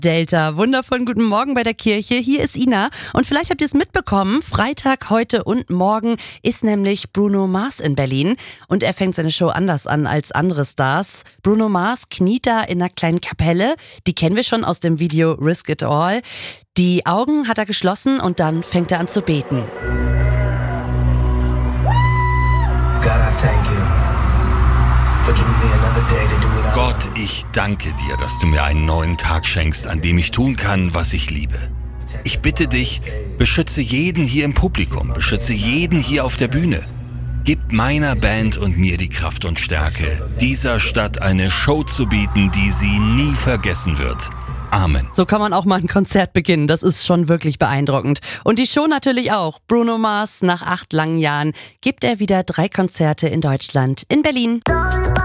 Delta. Wundervollen guten Morgen bei der Kirche. Hier ist Ina. Und vielleicht habt ihr es mitbekommen, Freitag, heute und morgen ist nämlich Bruno Mars in Berlin. Und er fängt seine Show anders an als andere Stars. Bruno Mars kniet da in einer kleinen Kapelle. Die kennen wir schon aus dem Video Risk It All. Die Augen hat er geschlossen und dann fängt er an zu beten. God, I thank you for giving me another day to do what I Gott, ich danke dir, dass du mir einen neuen Tag schenkst, an dem ich tun kann, was ich liebe. Ich bitte dich, beschütze jeden hier im Publikum, beschütze jeden hier auf der Bühne. Gib meiner Band und mir die Kraft und Stärke, dieser Stadt eine Show zu bieten, die sie nie vergessen wird. Amen. So kann man auch mal ein Konzert beginnen. Das ist schon wirklich beeindruckend. Und die Show natürlich auch. Bruno Mars, nach 8 langen Jahren, gibt er wieder 3 Konzerte in Deutschland, in Berlin.